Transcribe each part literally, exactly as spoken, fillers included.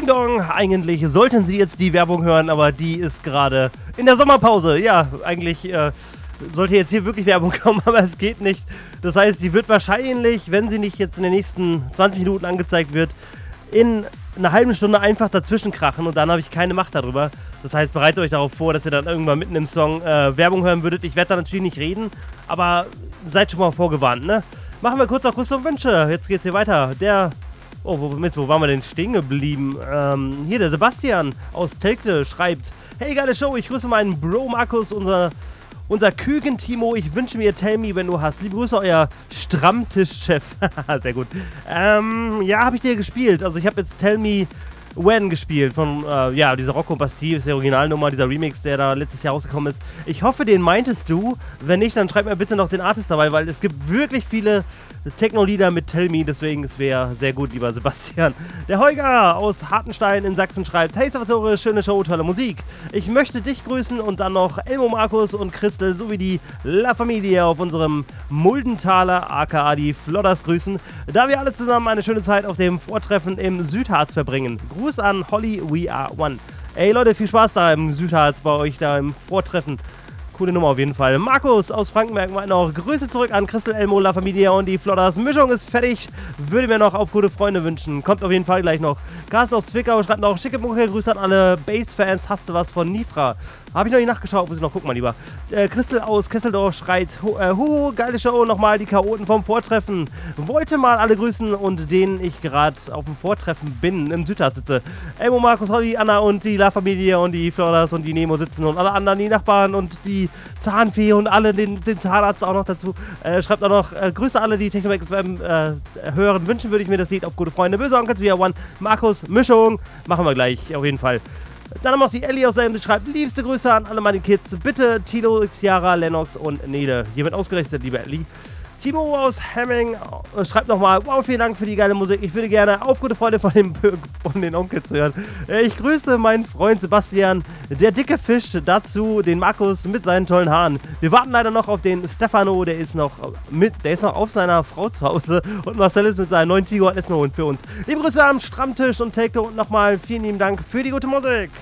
Ding Dong, eigentlich sollten Sie jetzt die Werbung hören, aber die ist gerade in der Sommerpause. Ja, eigentlich äh, sollte jetzt hier wirklich Werbung kommen, aber es geht nicht. Das heißt, die wird wahrscheinlich, wenn sie nicht jetzt in den nächsten zwanzig Minuten angezeigt wird, in einer halben Stunde einfach dazwischen krachen und dann habe ich keine Macht darüber. Das heißt, bereitet euch darauf vor, dass ihr dann irgendwann mitten im Song äh, Werbung hören würdet. Ich werde da natürlich nicht reden, aber seid schon mal vorgewarnt, ne? Machen wir kurz noch Grüße und Wünsche. Jetzt geht's hier weiter. Der... Oh, wo, Mist, wo waren wir denn stehen geblieben? Ähm, hier, der Sebastian aus Telgte schreibt: Hey, geile Show, ich grüße meinen Bro Markus, unser, unser Küken-Timo. Ich wünsche mir Tell Me, wenn du hast. Liebe Grüße, euer Stammtischchef. Sehr gut. Ähm, ja, habe ich dir gespielt. Also ich habe jetzt Tell Me When gespielt von, äh, ja, dieser Rocco Bastille, ist die Originalnummer, dieser Remix, der da letztes Jahr rausgekommen ist. Ich hoffe, den meintest du. Wenn nicht, dann schreib mir bitte noch den Artist dabei, weil es gibt wirklich viele Techno-Lieder mit Tell Me, deswegen es wäre sehr gut, lieber Sebastian. Der Holger aus Hartenstein in Sachsen schreibt: Hey Salvatore, schöne Show, tolle Musik. Ich möchte dich grüßen und dann noch Elmo, Markus und Christel sowie die La Familie auf unserem Muldenthaler, aka die Flodders, grüßen, da wir alle zusammen eine schöne Zeit auf dem Vortreffen im Südharz verbringen. Gruß an Holly, we are one. Ey Leute, viel Spaß da im Südharz bei euch da im Vortreffen. Coole Nummer auf jeden Fall. Markus aus Frankenberg meint noch: Grüße zurück an Christel, Elmo, La Familia und die Flodders. Mischung ist fertig. Würde mir noch auf gute Freunde wünschen. Kommt auf jeden Fall gleich noch. Carsten aus Zwickau schreibt noch: Schicke Mucke, Grüße an alle Bass-Fans. Hast du was von Nifra? Habe ich noch nicht nachgeschaut, muss ich noch gucken, mal lieber. Äh, Christel aus Kesseldorf schreit: Hu, äh, hu, geile Show, nochmal die Chaoten vom Vortreffen. Wollte mal alle grüßen und denen ich gerade auf dem Vortreffen bin, im Südharz sitze. Elmo, Markus, Holly, Anna und die La Familie und die Flodders und die Nemo sitzen und alle anderen, die Nachbarn und die Zahnfee und alle, den, den Zahnarzt auch noch dazu. Äh, schreibt auch noch: äh, Grüße alle, die Technomax äh, hören. Wünschen würde ich mir das Lied auf gute Freunde. Böse Onkels, We Are One. Markus, Mischung. Machen wir gleich, auf jeden Fall. Dann haben wir noch die Ellie aus Selben, die schreibt: Liebste Grüße an alle meine Kids. Bitte Tilo, Ciara, Lennox und Nele. Hier wird ausgerechnet, liebe Ellie. Timo aus Hemming äh, schreibt nochmal: Wow, vielen Dank für die geile Musik. Ich würde gerne auf gute Freunde von den, von den Onkels hören. Äh, ich grüße meinen Freund Sebastian, der dicke Fisch, dazu den Markus mit seinen tollen Haaren. Wir warten leider noch auf den Stefano, der ist noch mit, der ist noch auf seiner Frau zu Hause, und Marcel ist mit seinem neuen Tigo hat Essen holen für uns. Liebe Grüße am Stammtisch und Take und nochmal vielen lieben Dank für die gute Musik.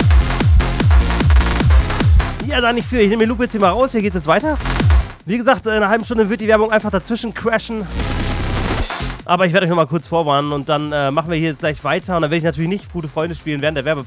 Ja, da nicht für. Ich nehme die Lupe jetzt hier mal raus. Hier geht es jetzt weiter. Wie gesagt, in einer halben Stunde wird die Werbung einfach dazwischen crashen. Aber ich werde euch noch mal kurz vorwarnen und dann äh, machen wir hier jetzt gleich weiter. Und dann werde ich natürlich nicht gute Freunde spielen während der Werbung.